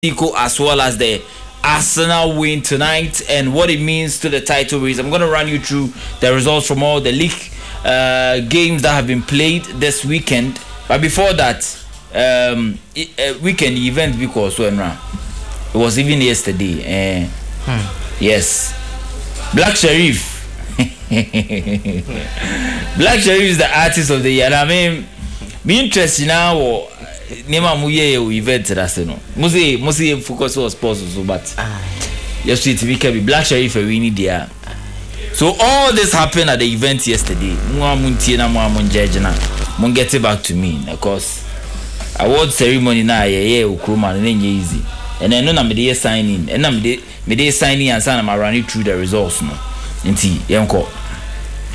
as well as the Arsenal win tonight and what it means to the title race. I'm going to run you through the results from all the league games that have been played this weekend. But before that, weekend event because it was even yesterday. Yes, Black Sherif. Black Sherif is the artist of the year. And I mean, me interested now. Nema muye event that's no. Must focus on sports so but yes it we can be Black Sherif we need there. So all this happened at the event yesterday. Muntie na munjeje na. Mun get it back to me because award ceremony na ukruma na easy. And then no na me dey sign in. And na me dey sign in and say na run it through the results no. Nti yenko.